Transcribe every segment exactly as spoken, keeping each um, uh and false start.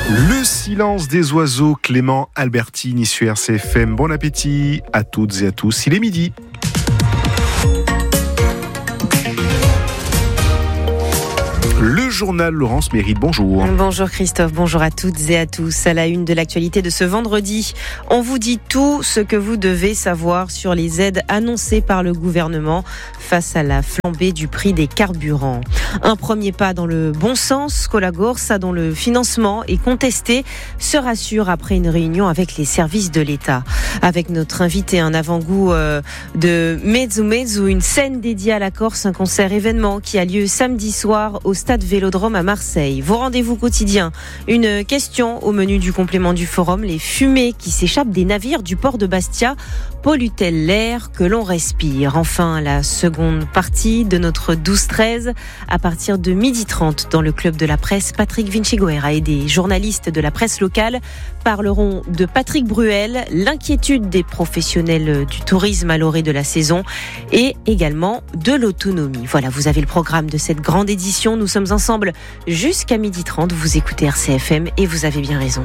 Le silence des oiseaux, Clément Albertini sur R C F M. Bon appétit à toutes et à tous, il est midi. Le journal Laurence Mérite, bonjour. Bonjour Christophe, bonjour à toutes et à tous. À la une de l'actualité de ce vendredi, on vous dit tout ce que vous devez savoir sur les aides annoncées par le gouvernement face à la flambée du prix des carburants. Un premier pas dans le bon sens, Colagorsa, dont le financement est contesté, se rassure après une réunion avec les services de l'État. Avec notre invité, un avant-goût euh, de Mezzo Mezzo, une scène dédiée à la Corse, un concert événement qui a lieu samedi soir au Stade Vélodrome à Marseille. Vos rendez-vous quotidiens, une question au menu du complément du forum, les fumées qui s'échappent des navires du port de Bastia polluent-elles l'air que l'on respire? Enfin, la seconde partie de notre douze treize à partir de midi trente dans le club de la presse. Patrick Vincigoera et des journalistes de la presse locale parleront de Patrick Bruel, l'inquiétude des professionnels du tourisme à l'orée de la saison et également de l'autonomie. Voilà, vous avez le programme de cette grande édition. Nous sommes ensemble jusqu'à midi trente. Vous écoutez R C F M et vous avez bien raison.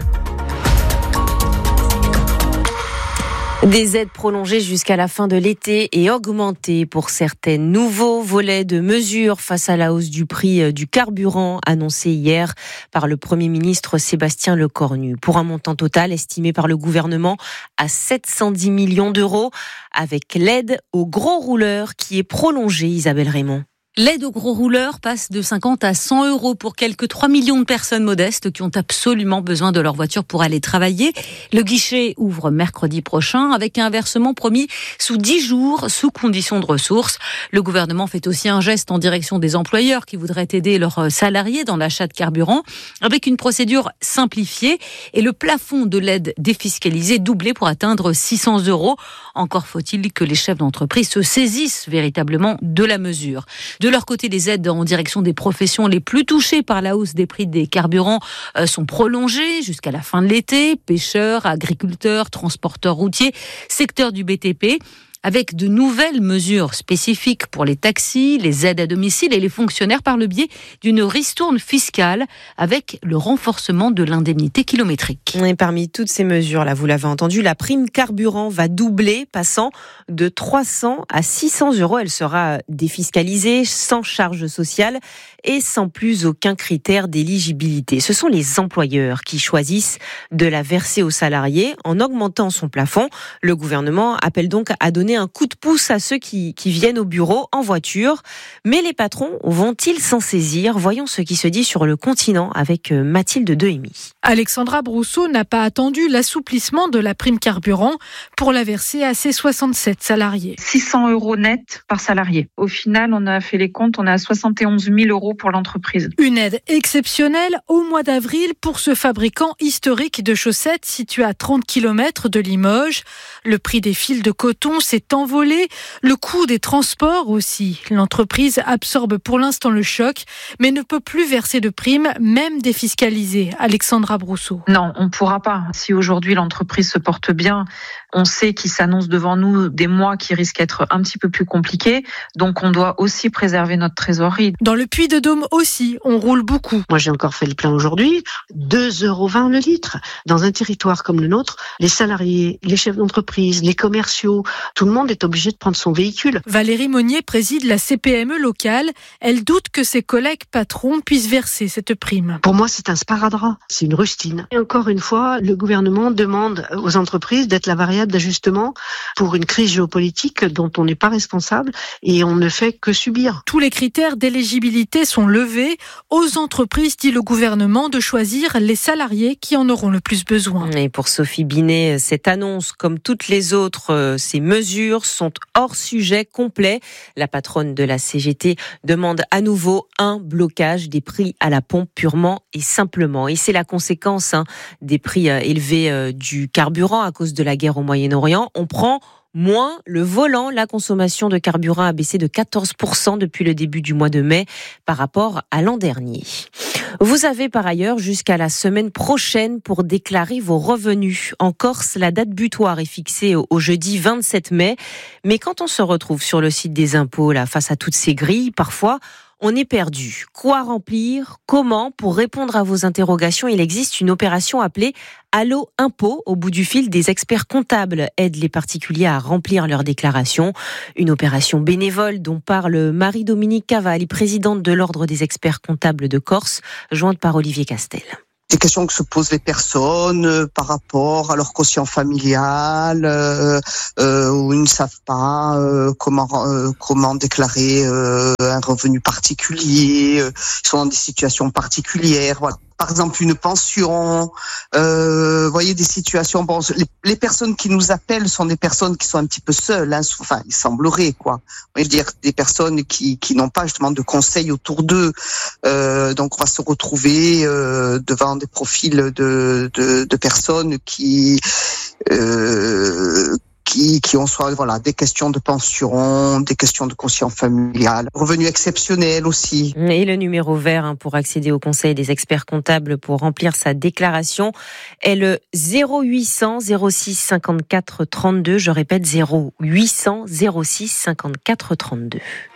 Des aides prolongées jusqu'à la fin de l'été et augmentées pour certaines. Nouveaux volets de mesures face à la hausse du prix du carburant annoncé hier par le Premier ministre Sébastien Lecornu. Pour un montant total estimé par le gouvernement à sept cent dix millions d'euros, avec l'aide aux gros rouleurs qui est prolongée, Isabelle Raymond. L'aide aux gros rouleurs passe de cinquante à cent euros pour quelques trois millions de personnes modestes qui ont absolument besoin de leur voiture pour aller travailler. Le guichet ouvre mercredi prochain avec un versement promis sous dix jours, sous condition de ressources. Le gouvernement fait aussi un geste en direction des employeurs qui voudraient aider leurs salariés dans l'achat de carburant avec une procédure simplifiée et le plafond de l'aide défiscalisée doublé pour atteindre six cents euros. Encore faut-il que les chefs d'entreprise se saisissent véritablement de la mesure. De leur côté, les aides en direction des professions les plus touchées par la hausse des prix des carburants euh, sont prolongées jusqu'à la fin de l'été. Pêcheurs, agriculteurs, transporteurs routiers, secteur du B T P. Avec de nouvelles mesures spécifiques pour les taxis, les aides à domicile et les fonctionnaires par le biais d'une ristourne fiscale avec le renforcement de l'indemnité kilométrique. Et parmi toutes ces mesures, là, vous l'avez entendu, la prime carburant va doubler, passant de trois cents à six cents euros. Elle sera défiscalisée, sans charge sociale et sans plus aucun critère d'éligibilité. Ce sont les employeurs qui choisissent de la verser aux salariés en augmentant son plafond. Le gouvernement appelle donc à donner un coup de pouce à ceux qui, qui viennent au bureau en voiture. Mais les patrons vont-ils s'en saisir? Voyons ce qui se dit sur le continent avec Mathilde Dehemy. Alexandra Brousseau n'a pas attendu l'assouplissement de la prime carburant pour la verser à ses soixante-sept salariés. six cents euros net par salarié. Au final, on a fait les comptes, on est à soixante et onze mille euros pour l'entreprise. Une aide exceptionnelle au mois d'avril pour ce fabricant historique de chaussettes situé à trente kilomètres de Limoges. Le prix des fils de coton s'est envolé, le coût des transports aussi. L'entreprise absorbe pour l'instant le choc, mais ne peut plus verser de primes, même défiscalisées. Alexandra Brousseau. Non, on ne pourra pas. Si aujourd'hui l'entreprise se porte bien, on sait qu'il s'annonce devant nous des mois qui risquent d'être un petit peu plus compliqués, donc on doit aussi préserver notre trésorerie. Dans le Puy-de-Dôme aussi, on roule beaucoup. Moi, j'ai encore fait le plein aujourd'hui, deux euros vingt le litre. Dans un territoire comme le nôtre, les salariés, les chefs d'entreprise, les commerciaux, tout le monde est obligé de prendre son véhicule. Valérie Monnier préside la C P M E locale. Elle doute que ses collègues patrons puissent verser cette prime. Pour moi, c'est un sparadrap, c'est une rustine. Et encore une fois, le gouvernement demande aux entreprises d'être la variable d'ajustement pour une crise géopolitique dont on n'est pas responsable et on ne fait que subir. Tous les critères d'éligibilité sont levés. Aux entreprises, dit le gouvernement, de choisir les salariés qui en auront le plus besoin. Et pour Sophie Binet, cette annonce, comme toutes les autres, ces mesures sont hors sujet complet. La patronne de la C G T demande à nouveau un blocage des prix à la pompe purement et simplement. Et c'est la conséquence hein, des prix élevés euh, du carburant à cause de la guerre au Moyen-Orient. On prend moins le volant. La consommation de carburant a baissé de quatorze pour cent depuis le début du mois de mai par rapport à l'an dernier. Vous avez par ailleurs jusqu'à la semaine prochaine pour déclarer vos revenus. En Corse, la date butoir est fixée au jeudi vingt-sept mai. Mais quand on se retrouve sur le site des impôts, là, face à toutes ces grilles, parfois, On est perdu. Quoi remplir ? Comment ? Pour répondre à vos interrogations, il existe une opération appelée Allo Impôt. Au bout du fil, des experts comptables aident les particuliers à remplir leurs déclarations. Une opération bénévole dont parle Marie-Dominique Cavalli, présidente de l'Ordre des experts comptables de Corse, jointe par Olivier Castel. Des questions que se posent les personnes euh, par rapport à leur quotient familial, euh, euh, où ils ne savent pas euh, comment euh, comment déclarer euh, un revenu particulier, euh, ils sont dans des situations particulières, voilà. Par exemple, une pension, euh, vous voyez, des situations. Bon, les, les personnes qui nous appellent sont des personnes qui sont un petit peu seules, hein, enfin, il semblerait, quoi. Je veux dire, des personnes qui, qui n'ont pas justement de conseils autour d'eux. Euh, donc, on va se retrouver euh, devant des profils de, de, de personnes qui... Euh, Qui, qui ont soit voilà des questions de pension, des questions de quotient familial, revenus exceptionnels aussi. Et le numéro vert hein, pour accéder au conseil des experts comptables pour remplir sa déclaration est le zéro huit cents zéro six cinquante-quatre trente-deux. Je répète zéro huit cents zéro six cinquante-quatre trente-deux.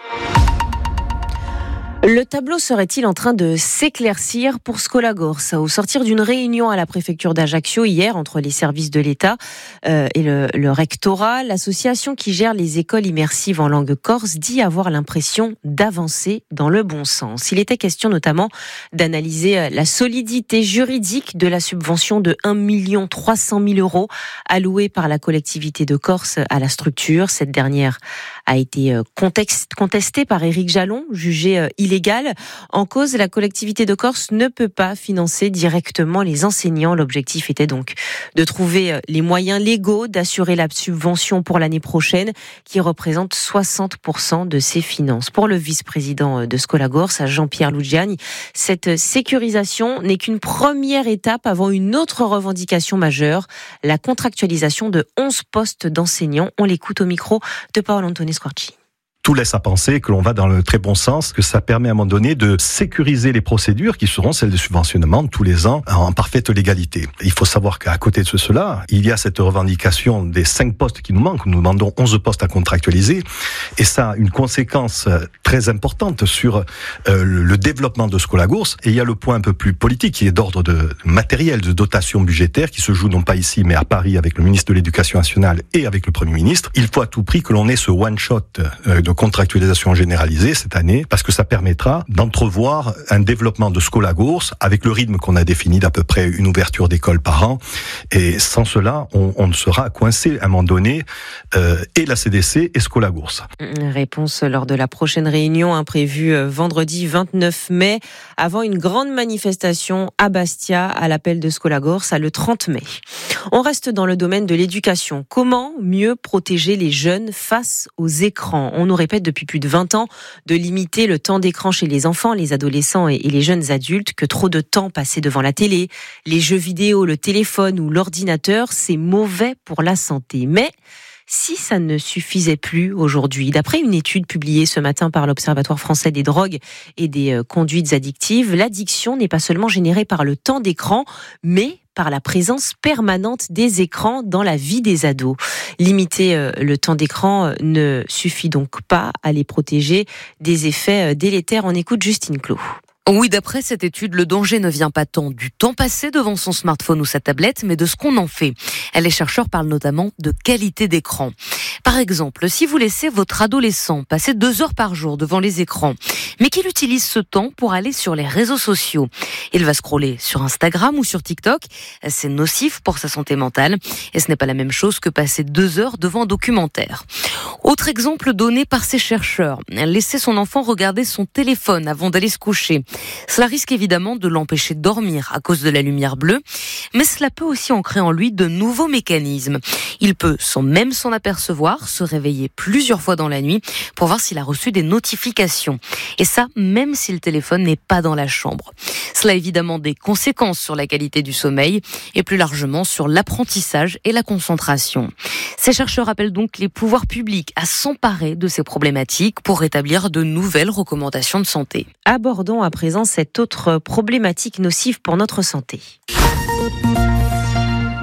Le tableau serait-il en train de s'éclaircir pour Scolagorsa ? Au sortir d'une réunion à la préfecture d'Ajaccio hier entre les services de l'État euh, et le, le rectorat, l'association qui gère les écoles immersives en langue corse dit avoir l'impression d'avancer dans le bon sens. Il était question notamment d'analyser la solidité juridique de la subvention de un million trois cent mille euros allouée par la collectivité de Corse à la structure. Cette dernière a été contestée par Éric Jalon, jugé illégale. En cause, la collectivité de Corse ne peut pas financer directement les enseignants. L'objectif était donc de trouver les moyens légaux d'assurer la subvention pour l'année prochaine, qui représente soixante pour cent de ses finances. Pour le vice-président de Scolagorsa, Jean-Pierre Lugiani, cette sécurisation n'est qu'une première étape avant une autre revendication majeure, la contractualisation de onze postes d'enseignants. On l'écoute au micro de Paolo Antonio Squarci. Tout laisse à penser que l'on va dans le très bon sens, que ça permet à un moment donné de sécuriser les procédures qui seront celles de subventionnement tous les ans en parfaite légalité. Il faut savoir qu'à côté de cela, il y a cette revendication des cinq postes qui nous manquent. Nous demandons onze postes à contractualiser et ça a une conséquence très importante sur euh, le développement de Scolagorsa. Et il y a le point un peu plus politique qui est d'ordre de matériel, de dotation budgétaire qui se joue non pas ici mais à Paris avec le ministre de l'Éducation nationale et avec le Premier ministre. Il faut à tout prix que l'on ait ce one-shot euh, de contractualisation généralisée cette année, parce que ça permettra d'entrevoir un développement de Scolagorsa avec le rythme qu'on a défini d'à peu près une ouverture d'école par an. Et sans cela, on, on sera coincé à un moment donné, euh, et la C D C et Scolagorsa. Réponse lors de la prochaine réunion imprévue vendredi vingt-neuf mai, avant une grande manifestation à Bastia à l'appel de Scolagorsa le trente mai. On reste dans le domaine de l'éducation. Comment mieux protéger les jeunes face aux écrans ? On nous répète depuis plus de vingt ans de limiter le temps d'écran chez les enfants, les adolescents et les jeunes adultes, que trop de temps passé devant la télé, les jeux vidéo, le téléphone ou l'ordinateur, c'est mauvais pour la santé. Mais si ça ne suffisait plus aujourd'hui, d'après une étude publiée ce matin par l'Observatoire français des drogues et des conduites addictives, l'addiction n'est pas seulement générée par le temps d'écran, mais par la présence permanente des écrans dans la vie des ados. Limiter le temps d'écran ne suffit donc pas à les protéger des effets délétères. On écoute Justine Clot. Oui, d'après cette étude, le danger ne vient pas tant du temps passé devant son smartphone ou sa tablette, mais de ce qu'on en fait. Les chercheurs parlent notamment de qualité d'écran. Par exemple, si vous laissez votre adolescent passer deux heures par jour devant les écrans, mais qu'il utilise ce temps pour aller sur les réseaux sociaux, il va scroller sur Instagram ou sur TikTok, c'est nocif pour sa santé mentale, et ce n'est pas la même chose que passer deux heures devant un documentaire. Autre exemple donné par ces chercheurs, laisser son enfant regarder son téléphone avant d'aller se coucher. Cela risque évidemment de l'empêcher de dormir à cause de la lumière bleue, mais cela peut aussi ancrer en lui de nouveaux mécanismes. Il peut, sans même s'en apercevoir, se réveiller plusieurs fois dans la nuit pour voir s'il a reçu des notifications. Et ça, même si le téléphone n'est pas dans la chambre. Cela a évidemment des conséquences sur la qualité du sommeil et plus largement sur l'apprentissage et la concentration. Ces chercheurs appellent donc les pouvoirs publics à s'emparer de ces problématiques pour établir de nouvelles recommandations de santé. Abordons à présent cette autre problématique nocive pour notre santé.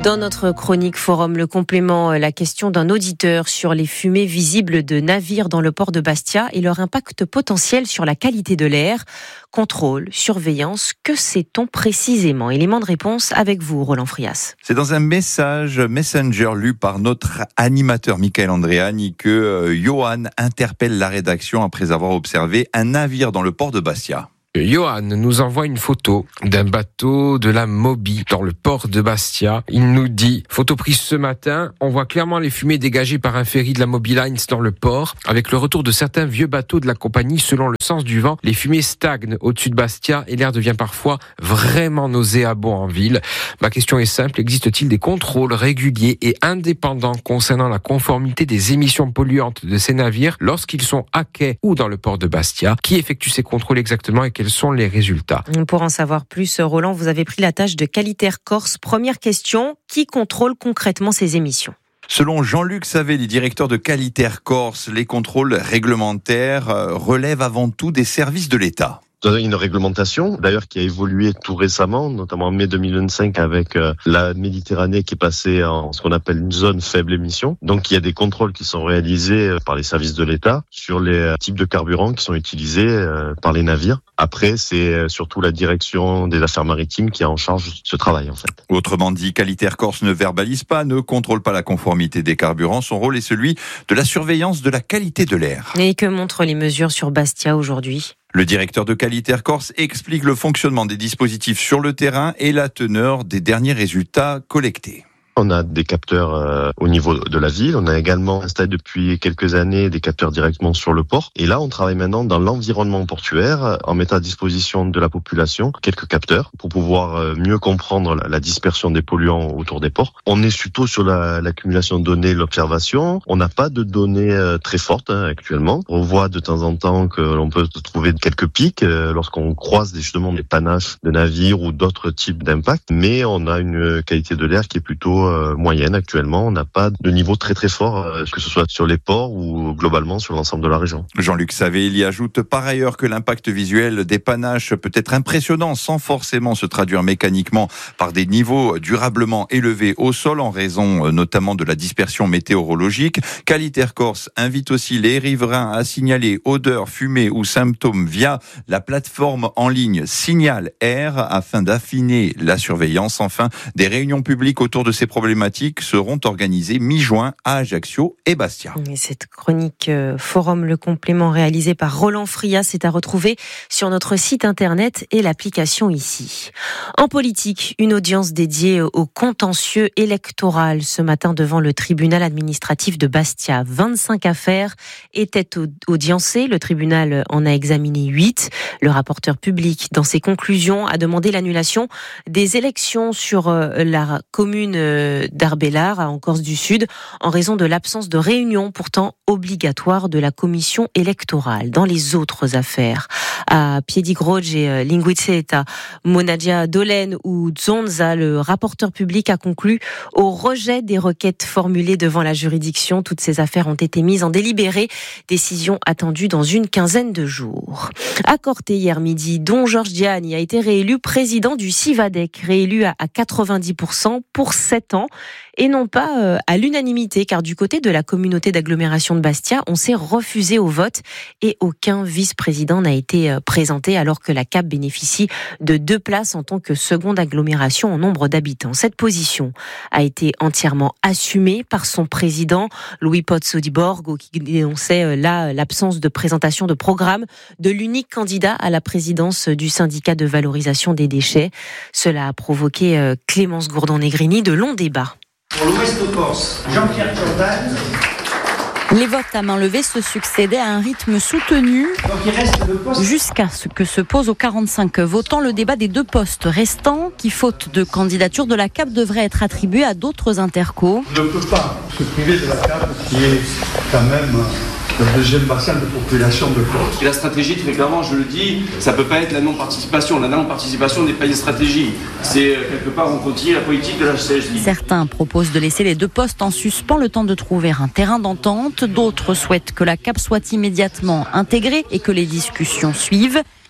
Dans notre chronique Forum Le Complément, la question d'un auditeur sur les fumées visibles de navires dans le port de Bastia et leur impact potentiel sur la qualité de l'air. Contrôle, surveillance, que sait-on précisément? Élément de réponse avec vous, Roland Frias. C'est dans un message Messenger lu par notre animateur Michael Andréani que euh, Johan interpelle la rédaction après avoir observé un navire dans le port de Bastia. Johan nous envoie une photo d'un bateau de la Moby dans le port de Bastia. Il nous dit, photo prise ce matin, on voit clairement les fumées dégagées par un ferry de la Moby Lines dans le port. Avec le retour de certains vieux bateaux de la compagnie, selon le sens du vent, les fumées stagnent au-dessus de Bastia et l'air devient parfois vraiment nauséabond en ville. Ma question est simple, existe-t-il des contrôles réguliers et indépendants concernant la conformité des émissions polluantes de ces navires lorsqu'ils sont à quai ou dans le port de Bastia? Qui effectue ces contrôles exactement et quels sont les résultats? Pour en savoir plus, Roland, vous avez pris la tâche de Qualitaire Corse. Première question, qui contrôle concrètement ces émissions? Selon Jean-Luc Savelli, directeur de Qualitaire Corse, les contrôles réglementaires relèvent avant tout des services de l'État. Une réglementation, d'ailleurs, qui a évolué tout récemment, notamment en mai deux mille vingt-cinq avec euh, la Méditerranée qui est passée en ce qu'on appelle une zone faible émission. Donc, il y a des contrôles qui sont réalisés euh, par les services de l'État sur les euh, types de carburants qui sont utilisés euh, par les navires. Après, c'est euh, surtout la direction des affaires maritimes qui a en charge ce travail, en fait. Autrement dit, Qualitaire Corse ne verbalise pas, ne contrôle pas la conformité des carburants. Son rôle est celui de la surveillance de la qualité de l'air. Et que montrent les mesures sur Bastia aujourd'hui ? Le directeur de Qualitaire Corse explique le fonctionnement des dispositifs sur le terrain et la teneur des derniers résultats collectés. On a des capteurs euh, au niveau de la ville. On a également installé depuis quelques années des capteurs directement sur le port. Et là, on travaille maintenant dans l'environnement portuaire en mettant à disposition de la population quelques capteurs pour pouvoir euh, mieux comprendre la, la dispersion des polluants autour des ports. On est surtout sur la, l'accumulation de données, l'observation. On n'a pas de données euh, très fortes hein, actuellement. On voit de temps en temps que l'on peut trouver quelques pics euh, lorsqu'on croise justement des panaches de navires ou d'autres types d'impacts. Mais on a une qualité de l'air qui est plutôt Euh, moyenne actuellement. On n'a pas de niveau très très fort, euh, que ce soit sur les ports ou globalement sur l'ensemble de la région. Jean-Luc Savelli ajoute par ailleurs que l'impact visuel des panaches peut être impressionnant sans forcément se traduire mécaniquement par des niveaux durablement élevés au sol en raison euh, notamment de la dispersion météorologique. Qualitaire Corse invite aussi les riverains à signaler odeurs, fumée ou symptômes via la plateforme en ligne Signal Air afin d'affiner la surveillance. Enfin, des réunions publiques autour de ces problématiques seront organisées mi-juin à Ajaccio et Bastia. Et cette chronique euh, Forum Le Complément réalisée par Roland Frias est à retrouver sur notre site internet et l'application ici. En politique, une audience dédiée au contentieux électoral ce matin devant le tribunal administratif de Bastia. vingt-cinq affaires étaient audiencées. Le tribunal en a examiné huit. Le rapporteur public, dans ses conclusions, a demandé l'annulation des élections sur la commune d'Arbellar, en Corse du Sud, en raison de l'absence de réunion pourtant obligatoire de la commission électorale. Dans les autres affaires, à Piedigroge et Linguiceta, Monadia Dolen ou Zonza, le rapporteur public a conclu au rejet des requêtes formulées devant la juridiction. Toutes ces affaires ont été mises en délibéré. Décision attendue dans une quinzaine de jours. À Corte hier midi, Don Georges Gianni a été réélu président du Civadec, réélu à quatre-vingt-dix pour cent pour sept ans. Et non pas à l'unanimité, car du côté de la communauté d'agglomération de Bastia, on s'est refusé au vote et aucun vice-président n'a été présenté, alors que la C A P bénéficie de deux places en tant que seconde agglomération en nombre d'habitants. Cette position a été entièrement assumée par son président, Louis Pozzo di Borgo, qui dénonçait là l'absence de présentation de programme de l'unique candidat à la présidence du syndicat de valorisation des déchets. Cela a provoqué Clémence Gourdon-Negrini de longs débats. Pour l'Ouest Corse, Jean-Pierre Jordan. Les votes à main levée se succédaient à un rythme soutenu jusqu'à ce que se pose aux quarante-cinq votants le débat des deux postes restants qui, faute de candidature de la C A P, devraient être attribués à d'autres intercos. On ne peut pas se priver de la C A P qui est quand même le deuxième bassin de population de Corse. Et la stratégie, très clairement, je le dis, ça ne peut pas être la non-participation. La non-participation n'est pas une stratégie. C'est quelque part, on continue la politique de la C H D. Certains proposent de laisser les deux postes en suspens le temps de trouver un terrain d'entente. D'autres souhaitent que la C A P soit immédiatement intégrée et que les discussions suivent.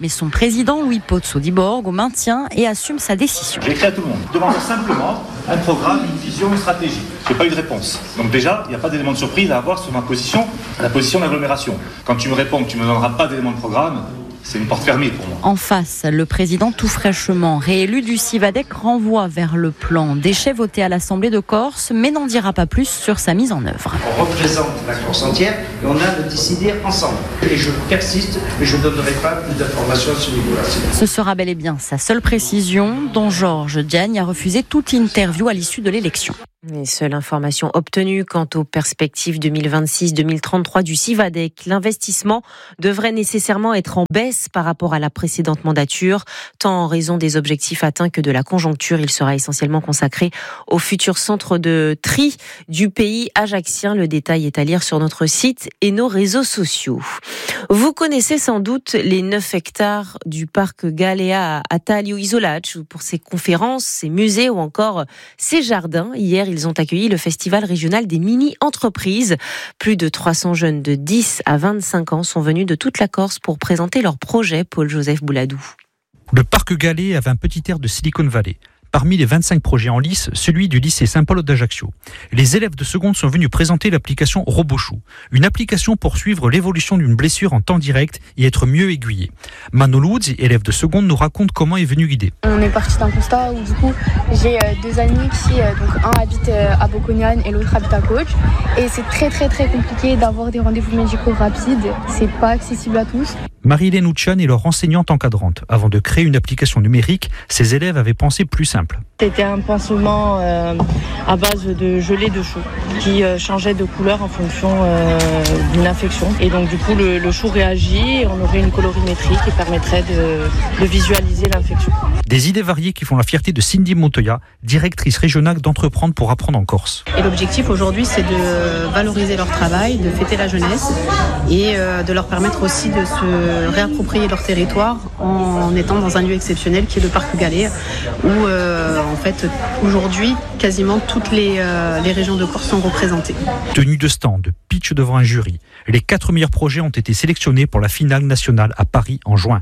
Mais son président, Louis Pozzo di Borgo, maintient et assume sa décision. J'ai écrit à tout le monde, demandant simplement un programme, une vision, une stratégie. Je n'ai pas eu de réponse. Donc déjà, il n'y a pas d'élément de surprise à avoir sur ma position, la position d'agglomération. Quand tu me réponds que tu ne me donneras pas d'élément de programme, c'est une porte fermée pour moi. En face, le président tout fraîchement réélu du Civadec renvoie vers le plan déchets voté à l'Assemblée de Corse, mais n'en dira pas plus sur sa mise en œuvre. On représente la Corse entière et on a de décider ensemble. Et je persiste, mais je ne donnerai pas plus d'informations à ce niveau-là. Ce sera bel et bien sa seule précision, dont Georges Diagne a refusé toute interview à l'issue de l'élection. Les seules informations obtenues quant aux perspectives deux mille vingt-six deux mille trente-trois du Civadec, l'investissement devrait nécessairement être en baisse par rapport à la précédente mandature, tant en raison des objectifs atteints que de la conjoncture. Il sera essentiellement consacré au futur centre de tri du pays ajaccien. Le détail est à lire sur notre site et nos réseaux sociaux. Vous connaissez sans doute les neuf hectares du parc Galea à Talio Isolaccio pour ses conférences, ses musées ou encore ses jardins. Hier, ils ont accueilli le festival régional des mini-entreprises. Plus de trois cents jeunes de dix à vingt-cinq ans sont venus de toute la Corse pour présenter leurs projets. Paul-Joseph Bouladou. Le parc Galea avait un petit air de Silicon Valley. Parmi les vingt-cinq projets en lice, celui du lycée Saint-Paul d'Ajaccio. Les élèves de seconde sont venus présenter l'application RoboChou, une application pour suivre l'évolution d'une blessure en temps direct et être mieux aiguillé. Mano Luzzi, élève de seconde, nous raconte comment est venue l'idée. On est parti d'un constat où du coup j'ai deux amis qui, donc un habite à Boconian et l'autre habite à Coach. Et c'est très très très compliqué d'avoir des rendez-vous médicaux rapides, c'est pas accessible à tous. Marie-Hélène Ouchan est leur enseignante encadrante. Avant de créer une application numérique, ses élèves avaient pensé plus simple. C'était un pansement euh, à base de gelée de chou qui euh, changeait de couleur en fonction euh, d'une infection. Et donc du coup le, le chou réagit et on aurait une colorimétrie qui permettrait de, de visualiser l'infection. Des idées variées qui font la fierté de Cindy Montoya, directrice régionale d'Entreprendre pour apprendre en Corse. Et l'objectif aujourd'hui, c'est de valoriser leur travail, de fêter la jeunesse et euh, de leur permettre aussi de se réapproprier leur territoire en étant dans un lieu exceptionnel qui est le parc Galea où euh, en fait aujourd'hui quasiment toutes les, euh, les régions de Corse sont représentées. Tenue de stand, pitch devant un jury, les quatre meilleurs projets ont été sélectionnés pour la finale nationale à Paris en juin.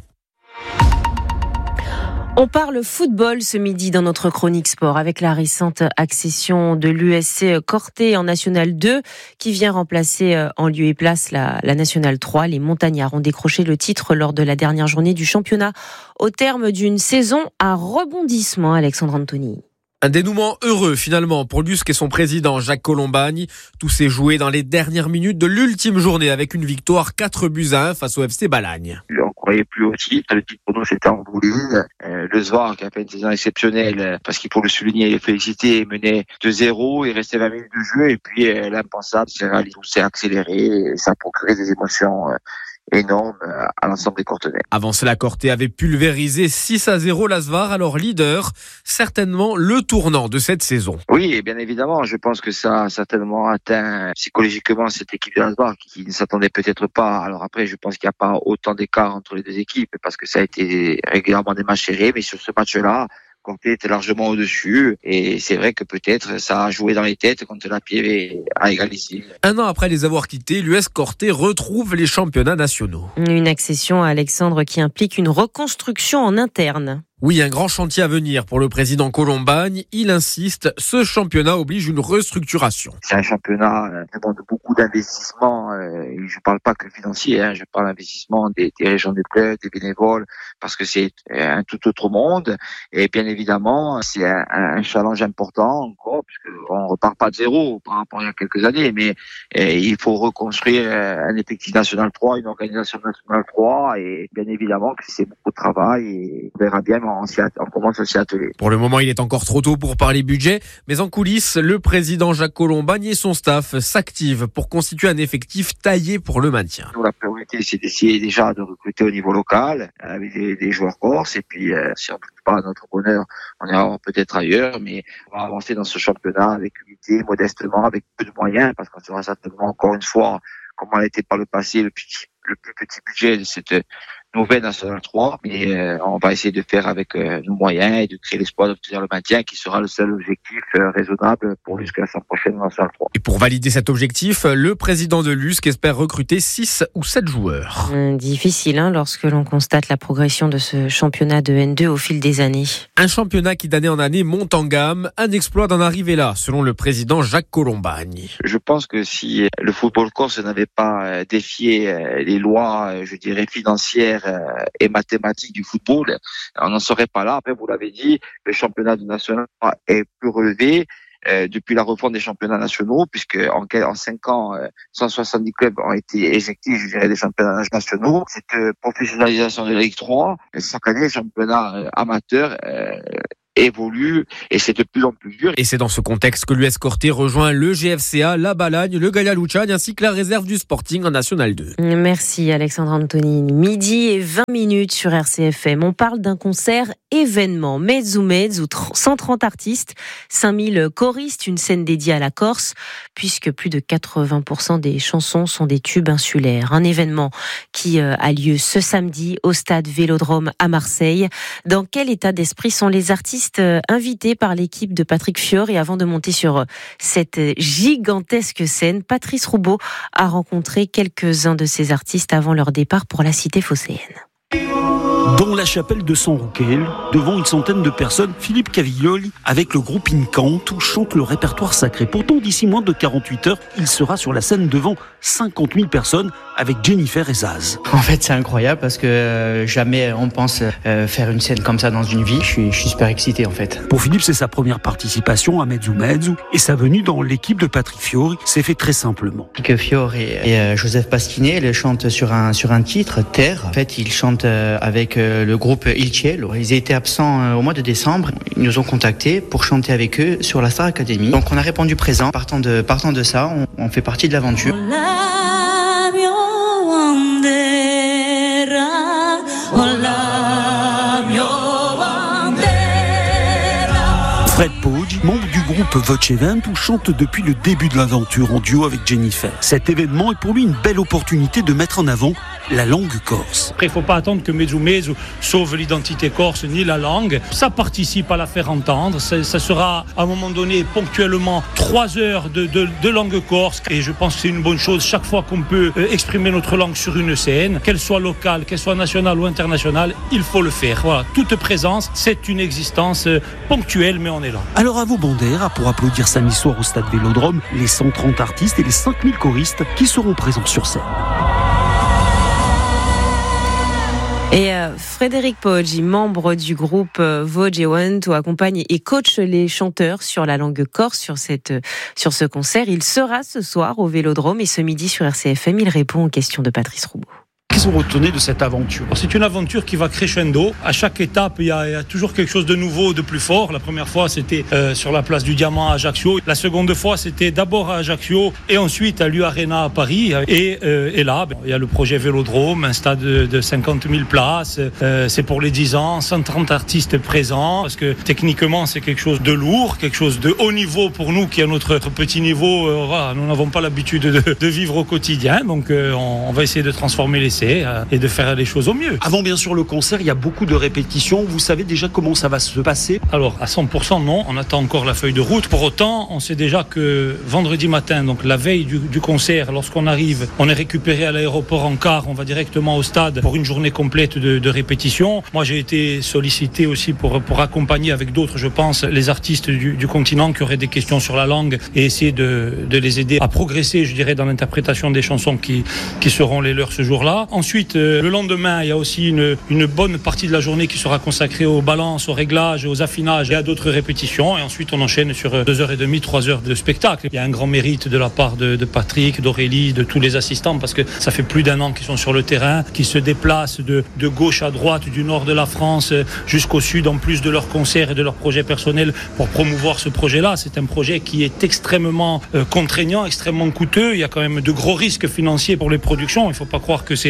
On parle football ce midi dans notre chronique sport avec la récente accession de l'U S C Corté en National deux qui vient remplacer en lieu et place la, la National trois. Les Montagnards ont décroché le titre lors de la dernière journée du championnat au terme d'une saison à rebondissement. Alexandre Anthony. Un dénouement heureux finalement pour Lusque et son président Jacques Colombagne. Tout s'est joué dans les dernières minutes de l'ultime journée avec une victoire quatre buts à un face au F C Balagne. On croyait plus au titre, le titre pour nous c'était envolé. Euh, le Zvar qui a fait une saison exceptionnelle parce qu'il faut le souligner et le féliciter, menait deux zéro, il restait vingt minutes de jeu et puis euh, l'impensable s'est réalisé, tout s'est accéléré et ça a procuré des émotions euh, énorme à l'ensemble des Cortenais. Avant cela, Corté avait pulvérisé six à zéro l'Asvar, alors leader, certainement le tournant de cette saison. Oui, et bien évidemment, je pense que ça a certainement atteint psychologiquement cette équipe de l'Asvar qui ne s'attendait peut-être pas. Alors après, je pense qu'il n'y a pas autant d'écart entre les deux équipes parce que ça a été régulièrement des matchs serrés, mais sur ce match-là, Corté était largement au-dessus et c'est vrai que peut-être ça a joué dans les têtes quand la Pieve a égalisé. Un an après les avoir quittés, l'U S Corté retrouve les championnats nationaux. Une accession à Alexandre qui implique une reconstruction en interne. Oui, un grand chantier à venir pour le président Colombagne. Il insiste, ce championnat oblige une restructuration. C'est un championnat qui demande beaucoup d'investissements. Euh, je ne parle pas que financier, hein, je parle d'investissement des, des régions des clubs, des bénévoles, parce que c'est un tout autre monde. Et bien évidemment, c'est un, un challenge important encore, puisqu'on ne repart pas de zéro par rapport à il y a quelques années, mais euh, il faut reconstruire un effectif national trois, une organisation nationale trois, et bien évidemment que c'est beaucoup de travail et on verra bien. On, on commence à s'y atteler. Pour le moment, il est encore trop tôt pour parler budget, mais en coulisses, le président Jacques Colombagne et son staff s'activent pour constituer un effectif taillé pour le maintien. Nous, la priorité, c'est d'essayer déjà de recruter au niveau local avec des, des joueurs corses, et puis euh, si on ne trouve pas notre bonheur, on ira peut-être ailleurs, mais on va avancer dans ce championnat avec unité, modestement, avec peu de moyens, parce qu'on sera certainement encore une fois, comme on a été par le passé, le, petit, le plus petit budget de cette nouvelle National trois, mais euh, on va essayer de faire avec euh, nos moyens et de créer l'espoir d'obtenir le maintien qui sera le seul objectif euh, raisonnable pour jusqu'à la saison prochaine National trois. Et pour valider cet objectif, le président de l'U S C espère recruter six ou sept joueurs. Hum, difficile hein, lorsque l'on constate la progression de ce championnat de N deux au fil des années. Un championnat qui d'année en année monte en gamme, un exploit d'en arriver là, selon le président Jacques Colombagne. Je pense que si le football corse n'avait pas défié les lois, je dirais, financières et mathématiques du football, on n'en serait pas là. Après, vous l'avez dit, le championnat du national est plus relevé euh, depuis la refonte des championnats nationaux, puisque en, en cinq ans, euh, cent soixante-dix clubs ont été éjectés, je dirais, des championnats nationaux. Cette euh, professionnalisation de la Ligue trois, chaque année, les championnats euh, amateurs euh, évolue et c'est de plus en plus dur. Et c'est dans ce contexte que l'U S Corté rejoint le G F C A, la Balagne, le Gaïa Luchagne ainsi que la réserve du Sporting en National deux. Merci Alexandre Antonini. Midi et vingt minutes sur R C F M. On parle d'un concert événement. Mezzo Mezzo, cent trente artistes, cinq mille choristes, une scène dédiée à la Corse, puisque plus de quatre-vingts pour cent des chansons sont des tubes insulaires. Un événement qui a lieu ce samedi au stade Vélodrome à Marseille. Dans quel état d'esprit sont les artistes invités par l'équipe de Patrick Fiori? Et avant de monter sur cette gigantesque scène, Patrice Roubaud a rencontré quelques-uns de ces artistes avant leur départ pour la cité phocéenne. Dans la chapelle de San Rouquel, devant une centaine de personnes, Philippe Caviglioli, avec le groupe Incanto, chante le répertoire sacré. Pourtant, d'ici moins de quarante-huit heures, il sera sur la scène devant cinquante mille personnes avec Jennifer et Zaz. En fait, c'est incroyable parce que euh, jamais on pense euh, faire une scène comme ça dans une vie. Je suis, je suis super excité en fait. Pour Philippe, c'est sa première participation à Mezzo Mezzo et sa venue dans l'équipe de Patrick Fiori s'est fait très simplement. Que Fiori et euh, Joseph Pasquinet ils chantent sur un, sur un titre, Terre. En fait, ils chantent euh, avec euh, le groupe Il Cielo. Ils étaient absents euh, au mois de décembre. Ils nous ont contactés pour chanter avec eux sur la Star Academy. Donc on a répondu présent. Partant de, partant de ça, on, on fait partie de l'aventure. Fred Poggi, membre du groupe Voce Vento, chante depuis le début de l'aventure en duo avec Jennifer. Cet événement est pour lui une belle opportunité de mettre en avant la langue corse. Après, il ne faut pas attendre que Mezzo Mezzo sauve l'identité corse ni la langue. Ça participe à la faire entendre. Ça, ça sera à un moment donné ponctuellement trois heures de, de, de langue corse. Et je pense que c'est une bonne chose chaque fois qu'on peut euh, exprimer notre langue sur une scène, qu'elle soit locale, qu'elle soit nationale ou internationale, il faut le faire. Voilà, toute présence, c'est une existence euh, ponctuelle, mais on est là. Alors à vos banderas pour applaudir samedi soir au stade Vélodrome les cent trente artistes et les cinq mille choristes qui seront présents sur scène. Et euh, Frédéric Poggi, membre du groupe euh, Voce Vento, accompagne et coach les chanteurs sur la langue corse sur, cette, sur ce concert. Il sera ce soir au Vélodrome et ce midi sur R C F M. Il répond aux questions de Patrice Roubaud. Qu'est-ce que vous retenez de cette aventure ? C'est une aventure qui va crescendo. À chaque étape, il y, a, il y a toujours quelque chose de nouveau, de plus fort. La première fois, c'était euh, sur la place du Diamant à Ajaccio. La seconde fois, c'était d'abord à Ajaccio et ensuite à l'U Arena à Paris. Et, euh, et là, ben, il y a le projet Vélodrome, un stade de, de cinquante mille places. Euh, c'est pour les dix ans, cent trente artistes présents. Parce que techniquement, c'est quelque chose de lourd, quelque chose de haut niveau pour nous qui, à notre, notre petit niveau, euh, voilà, nous n'avons pas l'habitude de, de vivre au quotidien. Donc, euh, on, on va essayer de transformer l'essai et de faire les choses au mieux. Avant bien sûr le concert, il y a beaucoup de répétitions. Vous savez déjà comment ça va se passer ? Alors à cent pour cent non, on attend encore la feuille de route. Pour autant, on sait déjà que vendredi matin, donc la veille du, du concert, lorsqu'on arrive, on est récupéré à l'aéroport en car, on va directement au stade pour une journée complète de, de répétition. Moi j'ai été sollicité aussi pour, pour accompagner avec d'autres, je pense, les artistes du, du continent qui auraient des questions sur la langue et essayer de, de les aider à progresser, je dirais, dans l'interprétation des chansons qui, qui seront les leurs ce jour-là. Ensuite, euh, le lendemain, il y a aussi une, une bonne partie de la journée qui sera consacrée aux balances, aux réglages, aux affinages et à d'autres répétitions. Et ensuite, on enchaîne sur deux heures et demie, trois heures de spectacle. Il y a un grand mérite de la part de, de Patrick, d'Aurélie, de tous les assistants, parce que ça fait plus d'un an qu'ils sont sur le terrain, qu'ils se déplacent de, de gauche à droite, du nord de la France jusqu'au sud, en plus de leurs concerts et de leurs projets personnels pour promouvoir ce projet-là. C'est un projet qui est extrêmement euh, contraignant, extrêmement coûteux. Il y a quand même de gros risques financiers pour les productions. Il ne faut pas croire que c'est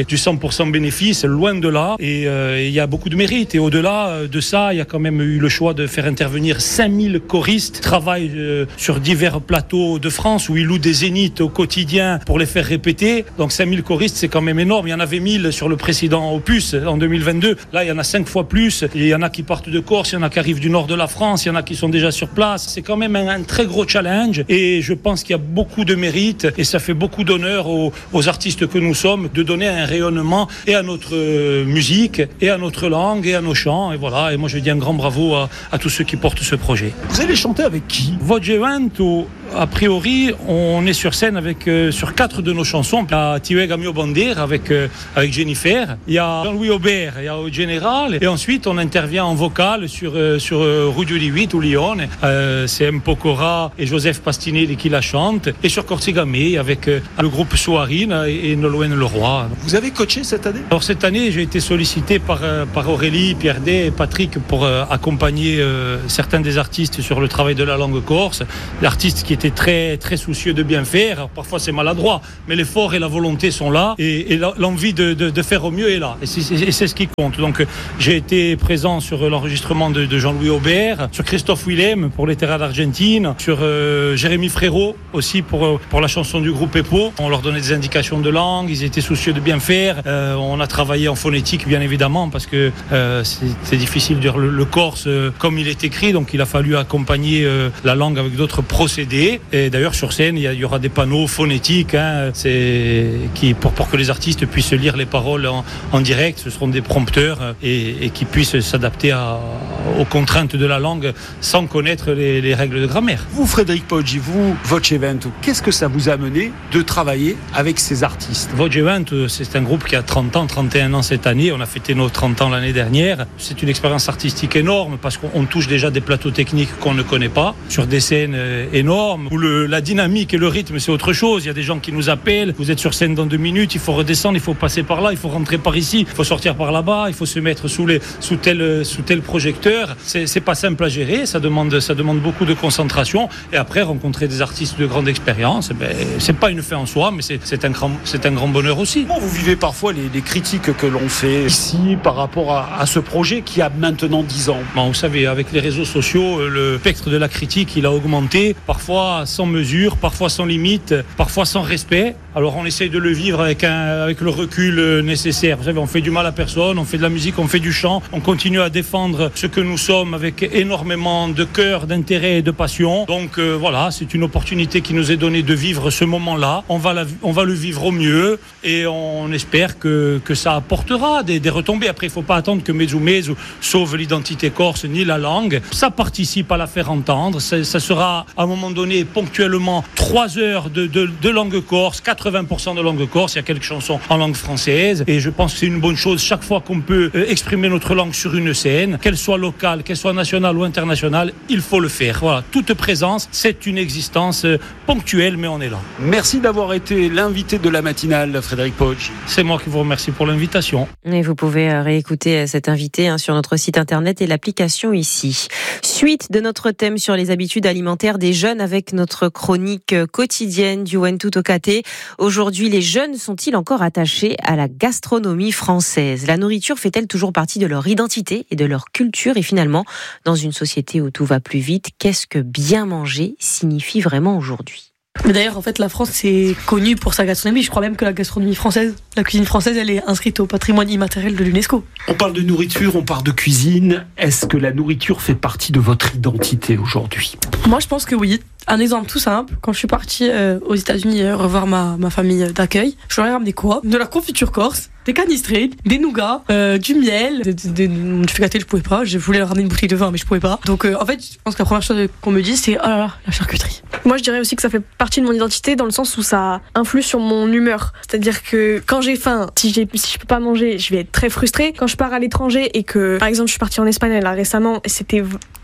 du cent pour cent bénéfice, loin de là. Et euh, il y a beaucoup de mérite. Et au-delà de ça, il y a quand même eu le choix de faire intervenir cinq mille choristes qui travaillent euh, sur divers plateaux de France où ils louent des zéniths au quotidien pour les faire répéter. Donc cinq mille choristes, c'est quand même énorme. Il y en avait mille sur le précédent opus en deux mille vingt-deux. Là, il y en a cinq fois plus. Et il y en a qui partent de Corse, il y en a qui arrivent du nord de la France, il y en a qui sont déjà sur place. C'est quand même un, un très gros challenge. Et je pense qu'il y a beaucoup de mérite et ça fait beaucoup d'honneur aux, aux artistes que nous sommes de donner un rayonnement et à notre euh, musique et à notre langue et à nos chants. Et voilà. Et moi, je dis un grand bravo à, à tous ceux qui portent ce projet. Vous allez chanter avec qui? Voce Vento, a priori, on est sur scène avec euh, sur quatre de nos chansons. Il y a Tiwega Mio Bander avec euh, avec Jennifer. Il y a Jean-Louis Aubert, il y a au Général. Et ensuite, on intervient en vocal sur euh, sur euh, Ruggio di Vite ou Lyon. Euh, c'est M. Pokora et Joseph Pastinelli qui la chantent. Et sur Corsigamé avec euh, le groupe Souarine et, et Nolwenn Leroy. Vous avez coaché cette année? Alors cette année, j'ai été sollicité par euh, par Aurélie, Pierre Day et Patrick pour euh, accompagner euh, certains des artistes sur le travail de la langue corse. L'artiste qui était très très soucieux de bien faire. Alors, parfois c'est maladroit, mais l'effort et la volonté sont là et, et l'envie de, de, de faire au mieux est là. Et c'est, et c'est ce qui compte. Donc j'ai été présent sur l'enregistrement de, de Jean-Louis Aubert, sur Christophe Willem pour les Terras d'Argentine, sur euh, Jérémy Frérot aussi pour, pour la chanson du groupe EPO. On leur donnait des indications de langue, ils étaient soucieux de bien faire. Euh, on a travaillé en phonétique bien évidemment parce que euh, c'est, c'est difficile de dire le, le corse euh, comme il est écrit, donc il a fallu accompagner euh, la langue avec d'autres procédés. Et d'ailleurs sur scène il y, a, il y aura des panneaux phonétiques hein, c'est, qui, pour, pour que les artistes puissent lire les paroles en, en direct. Ce seront des prompteurs euh, et, et qui puissent s'adapter à, aux contraintes de la langue sans connaître les, les règles de grammaire. Vous Frédéric Poggi, vous Voce Vento, qu'est-ce que ça vous a mené de travailler avec ces artistes? Voce Vento, c'est un groupe qui a trente ans, trente et un ans cette année. On a fêté nos trente ans l'année dernière. C'est une expérience artistique énorme parce qu'on touche déjà des plateaux techniques qu'on ne connaît pas, sur des scènes énormes où le, la dynamique et le rythme c'est autre chose. Il y a des gens qui nous appellent, vous êtes sur scène dans deux minutes, il faut redescendre, il faut passer par là, il faut rentrer par ici, il faut sortir par là-bas, il faut se mettre sous, les, sous, tel, sous tel projecteur. C'est, c'est pas simple à gérer, ça demande, ça demande beaucoup de concentration. Et après rencontrer des artistes de grande expérience, ben, c'est pas une fin en soi, mais c'est, c'est, un, grand, c'est un grand bonheur aussi. Comment vous vivez parfois les, les critiques que l'on fait ici par rapport à, à ce projet qui a maintenant dix ans? Bon, vous savez, avec les réseaux sociaux, le spectre de la critique il a augmenté, parfois sans mesure, parfois sans limite, parfois sans respect. Alors on essaye de le vivre avec, un, avec le recul nécessaire. Vous savez, on fait du mal à personne, on fait de la musique, on fait du chant, on continue à défendre ce que nous sommes avec énormément de cœur, d'intérêt et de passion. Donc euh, voilà, c'est une opportunité qui nous est donnée de vivre ce moment-là. On va, la, on va le vivre au mieux et on espère que, que ça apportera des, des retombées. Après, il ne faut pas attendre que Mezou Mezou sauve l'identité corse ni la langue. Ça participe à la faire entendre. Ça, ça sera à un moment donné ponctuellement trois heures de, de, de langue corse, quatre-vingts pour cent de langue corse. Il y a quelques chansons en langue française et je pense que c'est une bonne chose chaque fois qu'on peut euh, exprimer notre langue sur une scène, qu'elle soit locale, qu'elle soit nationale ou internationale, il faut le faire. Voilà, toute présence, c'est une existence euh, ponctuelle, mais on est là. Merci d'avoir été l'invité de la matinale, Frédéric Poggi. C'est moi qui vous remercie pour l'invitation. Et vous pouvez réécouter cet invité hein, sur notre site internet et l'application ici. Suite de notre thème sur les habitudes alimentaires des jeunes avec notre chronique quotidienne du Juventud Tocate. Aujourd'hui, les jeunes sont-ils encore attachés à la gastronomie française? La nourriture fait-elle toujours partie de leur identité et de leur culture? Et finalement, dans une société où tout va plus vite, qu'est-ce que bien manger signifie vraiment aujourd'hui? Mais d'ailleurs, en fait, la France, c'est connu pour sa gastronomie. Je crois même que la gastronomie française, la cuisine française, elle est inscrite au patrimoine immatériel de l'UNESCO. On parle de nourriture, on parle de cuisine. Est-ce que la nourriture fait partie de votre identité aujourd'hui? Moi, je pense que oui. Un exemple tout simple, quand je suis partie euh, aux États-Unis euh, revoir ma, ma famille d'accueil, je leur ai ramené quoi? De la confiture corse, des canistrés, des nougats, euh, du miel, des, des, des fèves gâtées, je pouvais pas. Je voulais leur ramener une bouteille de vin, mais je pouvais pas. Donc euh, en fait, je pense que la première chose qu'on me dit, c'est oh là là, la charcuterie. Moi, je dirais aussi que ça fait partie de mon identité dans le sens où ça influe sur mon humeur. C'est-à-dire que quand j'ai faim, si, j'ai, si je peux pas manger, je vais être très frustrée. Quand je pars à l'étranger et que, par exemple, je suis partie en Espagne là récemment, et c'était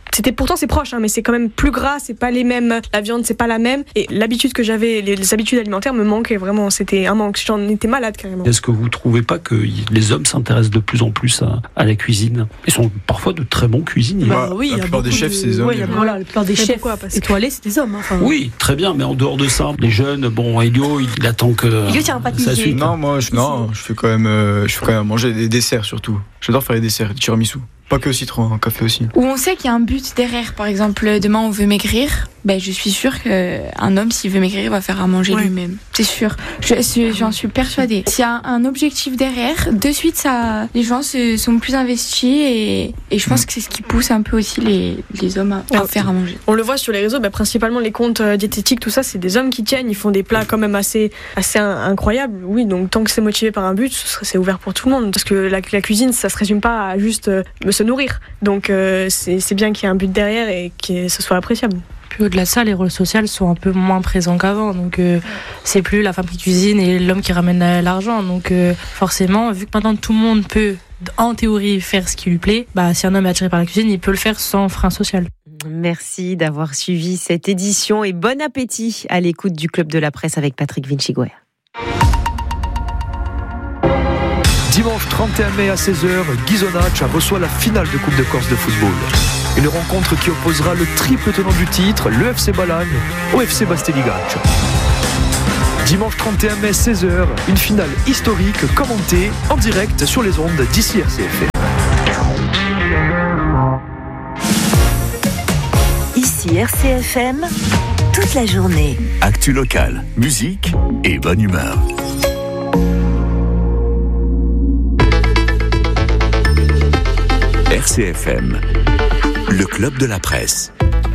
c'était pourtant c'est proche, hein, mais c'est quand même plus gras, c'est pas les mêmes, la viande c'est pas la même. Et l'habitude que j'avais, les, les habitudes alimentaires me manquaient vraiment. C'était un manque. J'en étais malade carrément. Est-ce que vous trouvez pas que les hommes s'intéressent de plus en plus à, à la cuisine? Ils sont parfois de très bons cuisiniers. Bah, oui, la plupart des chefs, de... c'est des hommes. Oui, voilà, la plupart des chefs étoilés, c'est des hommes. Hein, enfin... Oui, très bien, mais en dehors de ça, les jeunes, bon, Elio, il, il attend que Elio, tiens, pas ça suit. Non, moi, je, non, je fais quand même, euh, je fais quand même manger des desserts surtout. J'adore faire les desserts, des tiramisu. Pas que au citron, un café aussi. Où on sait qu'il y a un but derrière. Par exemple, demain on veut maigrir. Ben, je suis sûre qu'un homme, s'il veut maigrir, il va faire à manger ouais. lui-même. C'est sûr. Je, j'en suis persuadée. S'il y a un objectif derrière, de suite, ça, les gens se, sont plus investis et, et je pense mmh. que c'est ce qui pousse un peu aussi les, les hommes à, à ouais. faire à manger. On le voit sur les réseaux, ben, principalement les comptes euh, diététiques, tout ça, c'est des hommes qui tiennent. Ils font des plats quand même assez, assez incroyables. Oui, donc tant que c'est motivé par un but, c'est ouvert pour tout le monde. Parce que la, la cuisine, ça se résume pas à juste euh, se nourrir. Donc euh, c'est, c'est bien qu'il y ait un but derrière et que ce soit appréciable. Puis au-delà de ça, les rôles sociaux sont un peu moins présents qu'avant. Donc euh, c'est plus la femme qui cuisine et l'homme qui ramène l'argent. Donc euh, forcément, vu que maintenant tout le monde peut, en théorie, faire ce qui lui plaît, bah, si un homme est attiré par la cuisine, il peut le faire sans frein social. Merci d'avoir suivi cette édition et bon appétit à l'écoute du Club de la Presse avec Patrick Vinciguer. Dimanche trente et un mai à seize heures, Ghisonaccia reçoit la finale de Coupe de Corse de football. Une rencontre qui opposera le triple tenant du titre, le F C Balagne, au F C Basteligaccia. Dimanche trente et un mai, seize heures, une finale historique commentée en direct sur les ondes d'ici R C F M. Ici R C F M, toute la journée. Actu locale, musique et bonne humeur. R C F M, le Club de la Presse.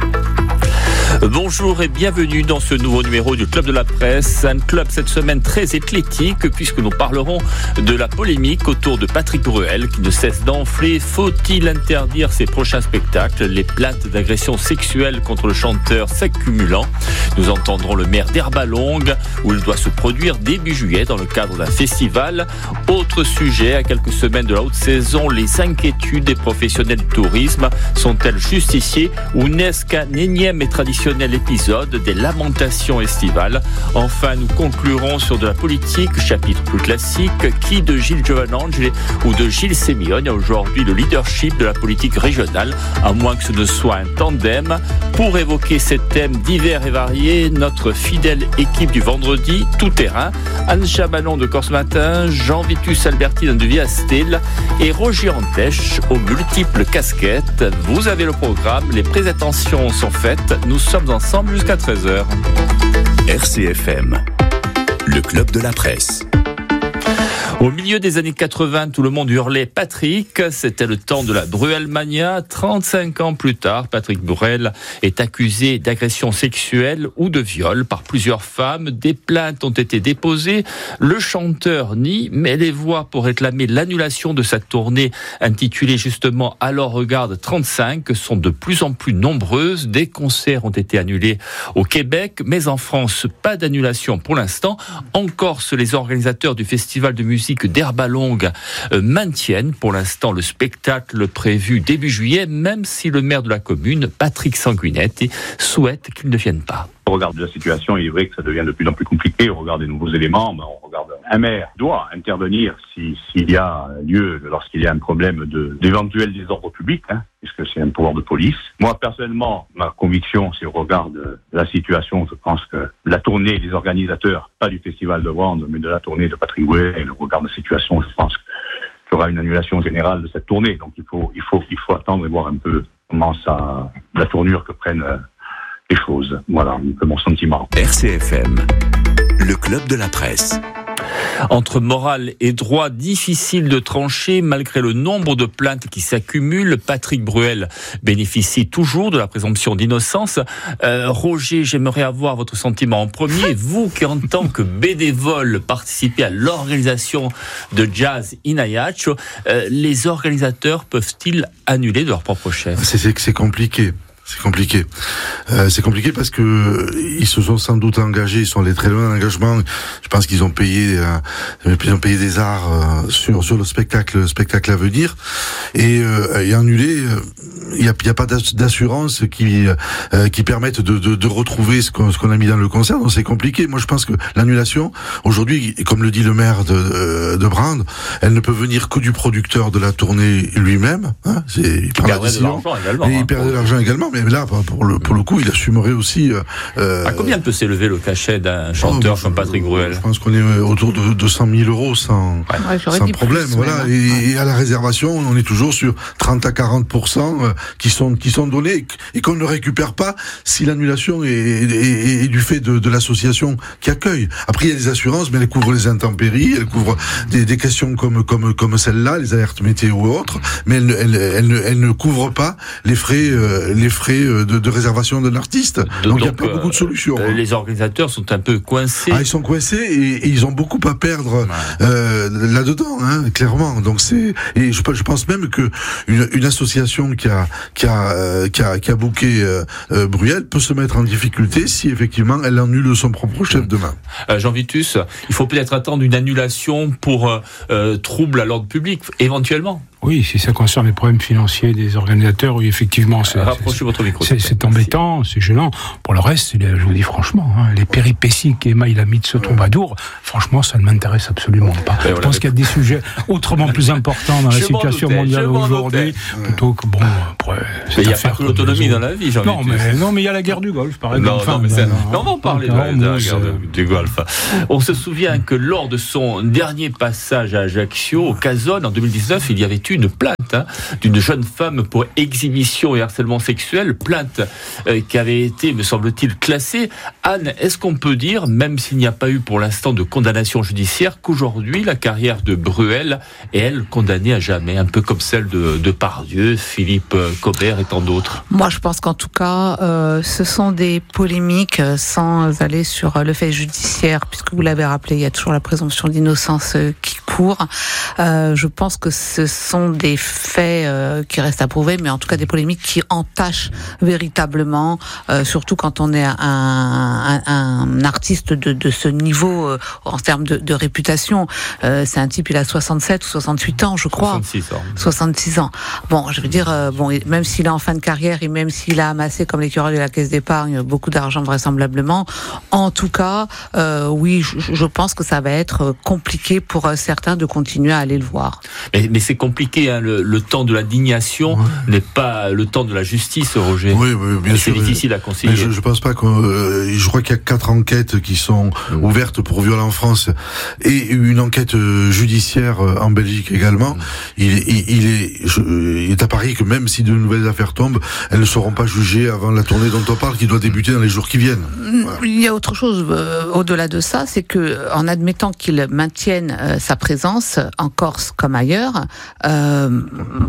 Bonjour et bienvenue dans ce nouveau numéro du Club de la Presse. Un club cette semaine très éclectique puisque nous parlerons de la polémique autour de Patrick Bruel qui ne cesse d'enfler. Faut-il interdire ses prochains spectacles? Les plaintes d'agression sexuelle contre le chanteur s'accumulant. Nous entendrons le maire d'Herbalongue où il doit se produire début juillet dans le cadre d'un festival. Autre sujet, à quelques semaines de la haute saison, les inquiétudes des professionnels du tourisme sont-elles justifiées ou n'est-ce qu'un énième et traditionnel épisode des lamentations estivales? Enfin, nous conclurons sur de la politique, chapitre plus classique. Qui de Gilles Giovannangeli ou de Gilles Sémione a aujourd'hui le leadership de la politique régionale, à moins que ce ne soit un tandem? Pour évoquer ces thèmes divers et variés, notre fidèle équipe du vendredi, tout terrain, Anne Chabanon de Corse Matin, Jean Vitus Albertine de Viastel et Roger Antèche aux multiples casquettes. Vous avez le programme, les présentations sont faites, nous sommes ensemble jusqu'à treize heures. R C F M, le Club de la Presse. Au milieu des années quatre-vingts, tout le monde hurlait Patrick. C'était le temps de la Bruelmania. trente-cinq ans plus tard, Patrick Bruel est accusé d'agression sexuelle ou de viol par plusieurs femmes. Des plaintes ont été déposées. Le chanteur nie, mais les voix pour réclamer l'annulation de sa tournée intitulée justement Alors regarde trente-cinq sont de plus en plus nombreuses. Des concerts ont été annulés au Québec, mais en France, pas d'annulation pour l'instant. En Corse, les organisateurs du festival de musique d'Herbalongue euh, maintiennent pour l'instant le spectacle prévu début juillet, même si le maire de la commune, Patrick Sanguinetti, souhaite qu'il ne vienne pas. Au regard de la situation, il est vrai que ça devient de plus en plus compliqué. Au regard des nouveaux éléments, ben on regarde un maire doit intervenir si, s'il y a lieu, lorsqu'il y a un problème de, d'éventuel désordre public, hein, puisque c'est un pouvoir de police. Moi, personnellement, ma conviction, si on regarde la situation, je pense que la tournée des organisateurs, pas du Festival de Wande, mais de la tournée de Patrick Bruel, et le regard de la situation, je pense qu'il y aura une annulation générale de cette tournée. Donc il faut, il faut, il faut attendre et voir un peu comment ça, la tournure que prennent les choses. Voilà, un peu mon sentiment. R C F M, le Club de la Presse. Entre morale et droit, difficile de trancher malgré le nombre de plaintes qui s'accumulent. Patrick Bruel bénéficie toujours de la présomption d'innocence. Euh, Roger, j'aimerais avoir votre sentiment en premier. Vous qui, en tant que bénévole, participez à l'organisation de Jazz in Ajaccio, euh, les organisateurs peuvent-ils annuler de leur propre chef? C'est, c'est, c'est compliqué. C'est compliqué. Euh, c'est compliqué parce que ils se sont sans doute engagés, ils sont allés très loin dans l'engagement. Je pense qu'ils ont payé, euh, ils ont payé des arts euh, sur sur le spectacle, le spectacle à venir, et, euh, et annulé. Il y a, il y a pas d'assurance qui euh, qui permette de, de, de retrouver ce qu'on, ce qu'on a mis dans le concert. Donc c'est compliqué. Moi, je pense que l'annulation aujourd'hui, comme le dit le maire de de Brande, elle ne peut venir que du producteur de la tournée lui-même. Hein, c'est, il prend la décision. Également, et hein, il perd de l'argent également. Mais là, pour le pour le coup, il assumerait aussi. Euh, à combien peut s'élever le cachet d'un chanteur oh, comme Patrick Bruel? Je pense qu'on est autour de deux cent mille euros sans ouais, sans problème. Plus, voilà. ouais. Et, et à la réservation, on est toujours sur trente à quarante pour cent qui sont qui sont donnés et qu'on ne récupère pas si l'annulation est, est, est du fait de, de l'association qui accueille. Après, il y a des assurances, mais elles couvrent les intempéries, elles couvrent des, des questions comme comme comme celle-là, les alertes météo ou autres, mais elles, elles, elles, elles, elles ne couvrent pas les frais euh, les frais de, de réservation d'un artiste. Donc, donc il n'y a pas euh, beaucoup de solutions. Euh, les organisateurs sont un peu coincés. Ah, ils sont coincés et, et ils ont beaucoup à perdre ouais. euh, là-dedans, hein, clairement. Donc c'est et je, je pense même que une, une association qui a qui a euh, qui a qui a booké euh, euh, Bruel peut se mettre en difficulté si effectivement elle annule son propre chef de main. Euh, Jean Vitus, il faut peut-être attendre une annulation pour euh, euh, trouble à l'ordre public, éventuellement. Oui, si ça concerne les problèmes financiers des organisateurs, oui, effectivement, c'est, Rapprochez c'est, votre micro. C'est, c'est embêtant, c'est gênant. Pour le reste, c'est les, je vous dis franchement, hein, les péripéties qu'Emma il a mis de ce troubadour, franchement, ça ne m'intéresse absolument pas. Et je voilà, pense qu'il y a des sujets autrement plus importants dans la situation doutais, mondiale aujourd'hui, plutôt que bon. Après, il n'y a pas que l'autonomie dans la vie, Jean non, mais non, mais il y a la guerre du Golfe, par exemple. Non, enfin, non, mais c'est, non, on va en parler de la, de la guerre euh... du Golfe. On se souvient que lors de son dernier passage à Ajaccio, au Cazone, en deux mille dix-neuf, il y avait eu une plainte. Hein, d'une jeune femme pour exhibition et harcèlement sexuel, plainte euh, qui avait été, me semble-t-il, classée. Anne, est-ce qu'on peut dire, même s'il n'y a pas eu pour l'instant de condamnation judiciaire, qu'aujourd'hui la carrière de Bruel est, elle, condamnée à jamais, un peu comme celle de, de Pardieu, Philippe Cobert et tant d'autres? Moi, je pense qu'en tout cas, euh, ce sont des polémiques sans aller sur le fait judiciaire, puisque vous l'avez rappelé, il y a toujours la présomption d'innocence qui court. Euh, je pense que ce sont des faits euh, qui restent à prouver, mais en tout cas des polémiques qui entachent véritablement, euh, surtout quand on est un, un, un artiste de, de ce niveau euh, en termes de, de réputation. Euh, c'est un type, il a soixante-sept ou soixante-huit ans, je crois. soixante-six ans. soixante-six ans. Bon, je veux dire, euh, bon, même s'il est en fin de carrière et même s'il a amassé, comme l'écureuil de la caisse d'épargne, beaucoup d'argent vraisemblablement, en tout cas, euh, oui, je, je pense que ça va être compliqué pour certains de continuer à aller le voir. Mais, mais c'est compliqué, hein, le, le temps de l'indignation ouais. n'est pas le temps de la justice, Roger. Oui, oui bien c'est sûr. C'est difficile à concilier. Je, je pense pas que, euh, je crois qu'il y a quatre enquêtes qui sont mmh. ouvertes pour viol en France et une enquête judiciaire en Belgique également. Mmh. Il, il, il est, je, il est à Paris que même si de nouvelles affaires tombent, elles ne seront pas jugées avant la tournée dont on parle, qui doit débuter dans les jours qui viennent. Voilà. Il y a autre chose euh, au-delà de ça, c'est que en admettant qu'il maintienne euh, sa présence en Corse comme ailleurs, euh,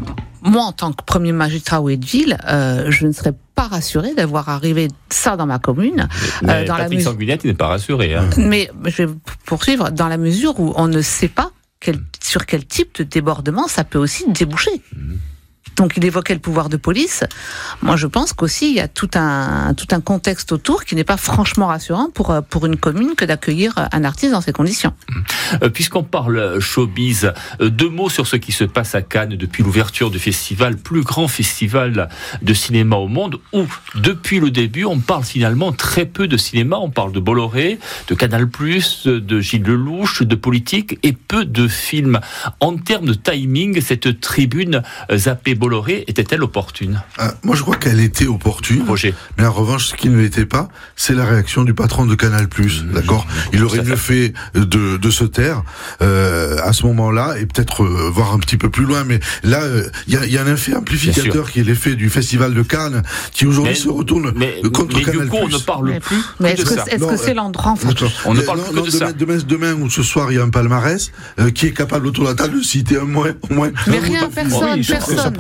moi en tant que premier magistrat ou de ville, euh, je ne serais pas rassurée d'avoir arrivé ça dans ma commune. Mais euh, dans Patrick la Sanguinetti n'est pas rassuré. Hein. Mais je vais poursuivre dans la mesure où on ne sait pas quel, sur quel type de débordement ça peut aussi déboucher. Mmh. Donc il évoquait le pouvoir de police. Moi je pense qu'aussi il y a tout un tout un contexte autour qui n'est pas franchement rassurant pour pour une commune que d'accueillir un artiste dans ces conditions. Euh, puisqu'on parle showbiz, euh, deux mots sur ce qui se passe à Cannes depuis l'ouverture du festival, plus grand festival de cinéma au monde, où depuis le début on parle finalement très peu de cinéma. On parle de Bolloré, de Canal+, de Gilles Lelouch, de politique et peu de films. En termes de timing, cette tribune euh, zappée Bolloré était-elle opportune ? euh, Moi, je crois qu'elle était opportune. Roger. Mais en revanche, ce qui ne l'était pas, c'est la réaction du patron de Canal+. Mmh, d'accord ? Il aurait mieux fait de, de se taire euh, à ce moment-là et peut-être euh, voir un petit peu plus loin. Mais là, il euh, y, y a un effet amplificateur qui est l'effet du Festival de Cannes, qui aujourd'hui mais, se retourne mais, contre mais Canal+. Mais du coup, on ne parle plus mais que est-ce de que, ça. Est-ce non, que c'est l'endroit en fait On ne parle non, plus non, que de demain, ça. Demain, demain ou ce soir, il y a un palmarès euh, qui est capable autour de la table de citer un moins, au moins. Mais rien, personne, oui, personne.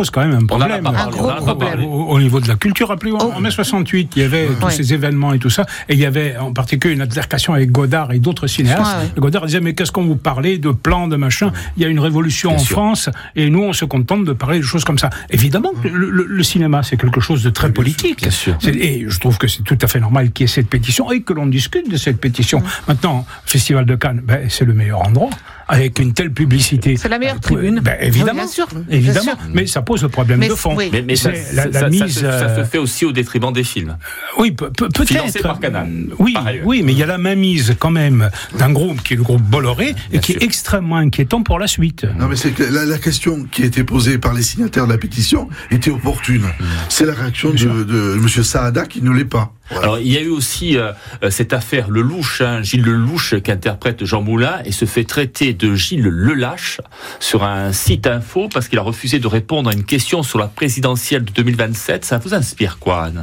pose quand même un problème. Un gros problème. Au, au niveau de la culture, rappelez-vous, oh. en mai soixante-huit, il y avait ouais. tous ces événements et tout ça, et il y avait en particulier une altercation avec Godard et d'autres cinéastes. Ouais, ouais. Godard disait, mais qu'est-ce qu'on vous parlait de plans, de machin, il y a une révolution Bien en sûr. France, et nous, on se contente de parler de choses comme ça. Évidemment, mmh. le, le, le cinéma, c'est quelque chose de très Bien politique. Bien sûr. Et je trouve que c'est tout à fait normal qu'il y ait cette pétition, et que l'on discute de cette pétition. Mmh. Maintenant, Festival de Cannes, ben, c'est le meilleur endroit. Avec une telle publicité. C'est la meilleure tribune. Ben, évidemment. Oui, bien sûr. Évidemment. Bien sûr. Mais ça pose le problème mais de fond. Oui. Mais, mais ça, la, la ça, mise, ça, se, ça se fait aussi au détriment des films. Oui, pe- pe- peut-être. Financé par Canal. Oui, oui, mais il y a la mainmise quand même d'un groupe qui est le groupe Bolloré et qui sûr. est extrêmement inquiétant pour la suite. Non, mais c'est que la, la question qui a été posée par les signataires de la pétition était opportune. Mmh. C'est la réaction de, de M. Saada qui ne l'est pas. Voilà. Alors, il y a eu aussi euh, cette affaire Lelouch, hein, Gilles Lelouch, qui interprète Jean Moulin et se fait traiter de Gilles Lelâche sur un site info parce qu'il a refusé de répondre à une question sur la présidentielle de deux mille vingt-sept. Ça vous inspire quoi, Anne ?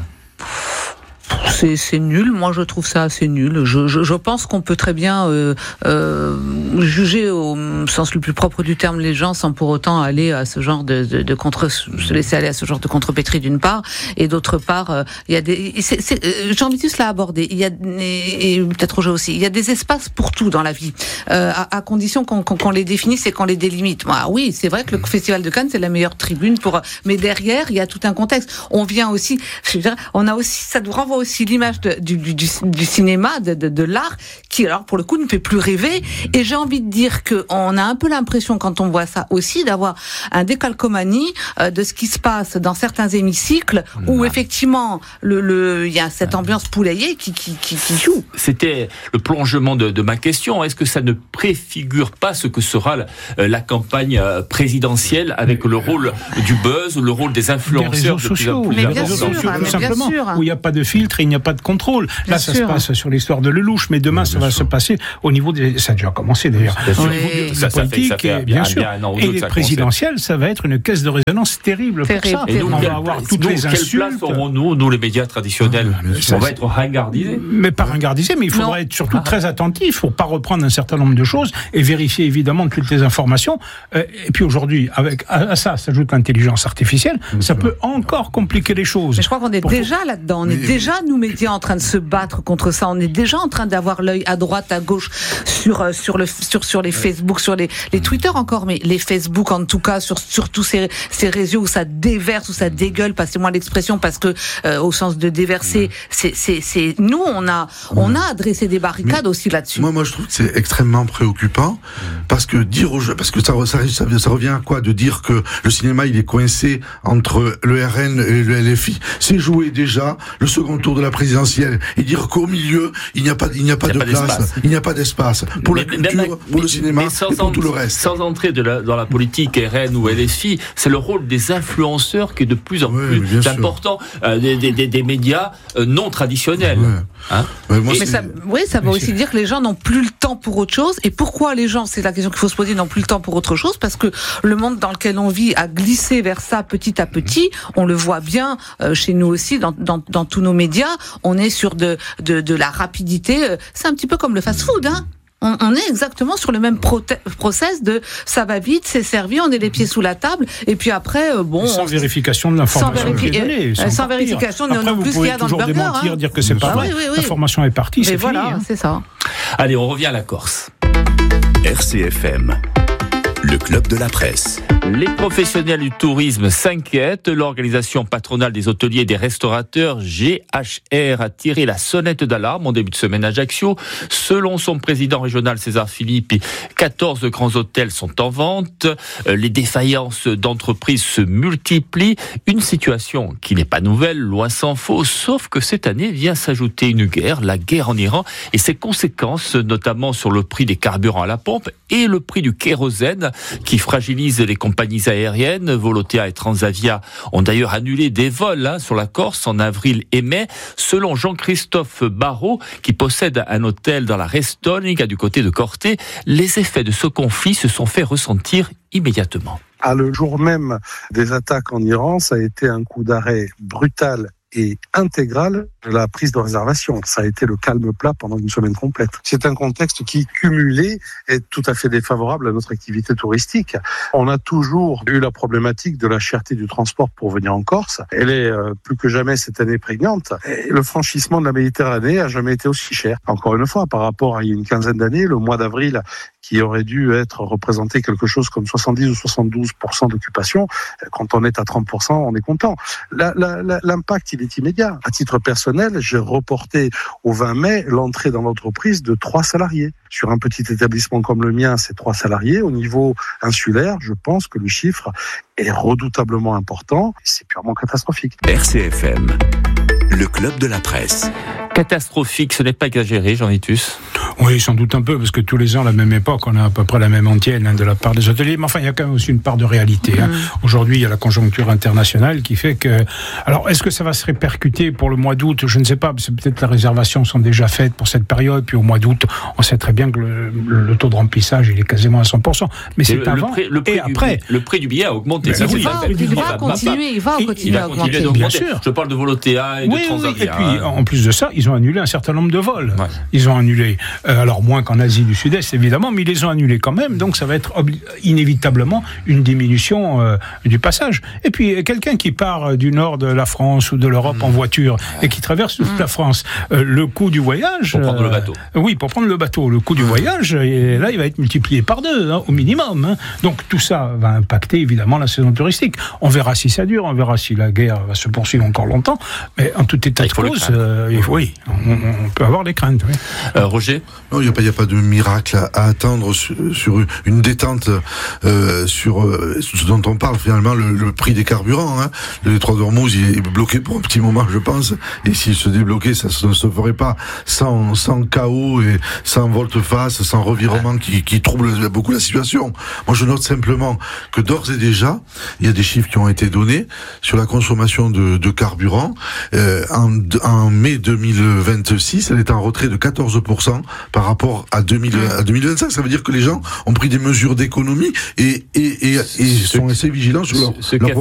C'est, c'est nul, moi je trouve ça assez nul. Je, je, je pense qu'on peut très bien euh, euh, juger au sens le plus propre du terme les gens sans pour autant aller à ce genre de, de, de contre, se laisser aller à ce genre de contrepétrie d'une part, et d'autre part, euh, il y a des, c'est, c'est, euh, Jean-Baptiste l'a abordé, il y a, et, et peut-être Roger aussi, il y a des espaces pour tout dans la vie, euh, à, à condition qu'on, qu'on, qu'on les définisse et qu'on les délimite. Moi, oui, c'est vrai que le Festival de Cannes c'est la meilleure tribune pour, mais derrière il y a tout un contexte. On vient aussi, je veux dire, on a aussi, ça nous renvoie aussi l'image de, du, du, du cinéma, de, de, de l'art, qui alors pour le coup ne fait plus rêver. Et j'ai envie de dire que on a un peu l'impression quand on voit ça aussi d'avoir un décalcomanie euh, de ce qui se passe dans certains hémicycles où effectivement le, le, il y a cette ambiance poulailler qui, qui, qui, qui joue. C'était le prolongement de, de ma question. Est-ce que ça ne préfigure pas ce que sera la, la campagne présidentielle avec le rôle du buzz, le rôle des influenceurs des réseaux de sociaux, plus mais bien sûr, sociaux, tout simplement, où il n'y a pas de filtre, il n'y a pas de contrôle. Bien Là, ça sûr. se passe sur l'histoire de Lelouch, mais demain, oui, ça va sûr. se passer au niveau des... Ça a déjà commencé, d'ailleurs. Au oui. niveau de ça, la politique, ça fait, ça fait bien, bien sûr. Et les présidentielles, ça va être une caisse de résonance terrible, terrible pour ça. Et donc, on quel, va avoir toutes nous, les insultes. Quelle place aurons-nous, nous, les médias traditionnels ? On va être ringardisés. Mais pas ringardisés, mais il faudra non. être surtout ah. très attentif pour pas reprendre un certain nombre de choses et vérifier évidemment toutes les informations. Et puis aujourd'hui, avec à ça s'ajoute l'intelligence artificielle, bien ça sûr. peut encore compliquer les choses. Mais je crois qu'on est pour déjà faut... là-dedans. On mais... est déjà, nous, médias, en train de se battre contre ça. On est déjà en train d'avoir l'œil à droite, à gauche, sur, euh, sur, le, sur, sur les Facebook, sur les, les Twitter encore, mais les Facebook en tout cas, sur, sur tous ces, ces réseaux où ça déverse, où ça dégueule, passez-moi l'expression, parce que, euh, au sens de déverser, c'est, c'est, c'est, nous, on a, on a adressé des barricades mais aussi là-dessus. Moi, moi, je trouve que c'est extrêmement préoccupant, parce que dire aux gens, parce que ça, ça, ça, ça revient à quoi de dire que le cinéma, il est coincé entre le R N et le L F I. C'est jouer déjà le second tour de la présidentielle et dire qu'au milieu, il n'y a pas, il n'y a pas il de a pas place, d'espace. il n'y a pas d'espace pour mais, la culture, mais, pour mais, le cinéma et pour en, tout le reste. Sans entrer de la, dans la politique R N ou L F I, c'est le rôle des influenceurs qui est de plus en oui, plus important, euh, des, des, des, des médias euh, non traditionnels. Ouais. Hein ouais, moi, mais ça, oui, ça veut aussi dire que les gens n'ont plus le temps pour autre chose. Et pourquoi les gens, c'est la question qu'il faut se poser, n'ont plus le temps pour autre chose ? Parce que le monde dans lequel on vit a glissé vers ça petit à petit. On le voit bien euh, chez nous aussi, dans, dans, dans tous nos médias. On est sur de, de, de la rapidité. C'est un petit peu comme le fast-food, hein. On, on est exactement sur le même prote- process de ça va vite, c'est servi, on est les pieds sous la table, et puis après, euh, bon. Et sans on... vérification de l'information. Sans, vérifi- qui est donnée, sans, sans vérification, après, non plus ce qu'il y a dans le burger. Toujours démentir, hein. dire que c'est pas ah, vrai. Oui, oui, oui. L'information est partie, mais c'est voilà, fini. Hein. C'est ça. Allez, on revient à la Corse. R C F M. Le club de la presse. Les professionnels du tourisme s'inquiètent. L'organisation patronale des hôteliers et des restaurateurs, G H R, a tiré la sonnette d'alarme en début de semaine à Ajaccio. Selon son président régional César Philippe, quatorze grands hôtels sont en vente. Les défaillances d'entreprises se multiplient. Une situation qui n'est pas nouvelle, loin s'en faut, sauf que cette année vient s'ajouter une guerre, la guerre en Iran, et ses conséquences, notamment sur le prix des carburants à la pompe et le prix du kérosène, qui fragilise les compagnies aériennes. Volotea et Transavia ont d'ailleurs annulé des vols hein, sur la Corse en avril et mai. Selon Jean-Christophe Barrault, qui possède un hôtel dans la Restonica du côté de Corté, les effets de ce conflit se sont fait ressentir immédiatement. À le jour même des attaques en Iran, ça a été un coup d'arrêt brutal et intégral la prise de réservation. Ça a été le calme plat pendant une semaine complète. C'est un contexte qui, cumulé, est tout à fait défavorable à notre activité touristique. On a toujours eu la problématique de la cherté du transport pour venir en Corse. Elle est euh, plus que jamais cette année prégnante. Et le franchissement de la Méditerranée a jamais été aussi cher. Encore une fois, par rapport à il y a une quinzaine d'années, le mois d'avril, qui aurait dû être représenté quelque chose comme soixante-dix ou soixante-douze pour cent d'occupation, quand on est à trente pour cent, on est content. La, la, la, l'impact, il est immédiat. À titre personnel, j'ai reporté au vingt mai l'entrée dans l'entreprise de trois salariés. Sur un petit établissement comme le mien, c'est trois salariés. Au niveau insulaire, je pense que le chiffre est redoutablement important. C'est purement catastrophique. R C F M, le club de la presse. Catastrophique, ce n'est pas exagéré, Jean Vitus? Oui, sans doute un peu, parce que tous les ans, à la même époque, on a à peu près la même antienne hein, de la part des hôteliers. Mais enfin, il y a quand même aussi une part de réalité. Hein. Mmh. Aujourd'hui, il y a la conjoncture internationale qui fait que... Alors, est-ce que ça va se répercuter pour le mois d'août? Je ne sais pas. C'est peut-être les réservations sont déjà faites pour cette période. Puis au mois d'août, on sait très bien que le, le, le taux de remplissage, il est quasiment à cent pour cent. Mais c'est le, avant le prix, le prix et du, après. Le prix du billet a augmenté. Ça, oui, c'est va, il va continuer, il va continuer à augmenter. Bien sûr. Je parle de Volotea et de oui, Transavia. Oui. Et puis, en plus de ça, ils ont annulé un certain nombre de vols. Ouais. Ils ont annulé, euh, alors moins qu'en Asie du Sud-Est évidemment, mais ils les ont annulés quand même, donc ça va être obli- inévitablement une diminution euh, du passage. Et puis quelqu'un qui part du nord de la France ou de l'Europe mmh. en voiture et qui traverse toute mmh. la France, euh, le coût du voyage... Pour prendre euh, le bateau. Oui, pour prendre le bateau, le coût du voyage, et là il va être multiplié par deux, hein, au minimum. Hein. Donc tout ça va impacter évidemment la saison touristique. On verra si ça dure, on verra si la guerre va se poursuivre encore longtemps, mais en tout état de cause, euh, oui, on, on peut avoir des craintes. Oui. Euh, Roger ? Non, il n'y a pas, il n'y a pas de miracle à, à attendre sur, sur une détente euh, sur euh, ce dont on parle finalement, le, le prix des carburants. Hein. Le détroit d'Ormuz il est bloqué pour un petit moment, je pense, et s'il se débloquait, ça ne se ferait pas sans, sans chaos et sans volte-face, sans revirement qui, qui trouble beaucoup la situation. Moi, je note simplement que d'ores et déjà, il y a des chiffres qui ont été donnés sur la consommation de, de carburant. Euh, en, en mai deux mille vingt-six, elle est en retrait de quatorze pour cent par rapport à, deux mille, à deux mille vingt-cinq. Ça veut dire que les gens ont pris des mesures d'économie et, et, et, et sont assez vigilants sur leur, leur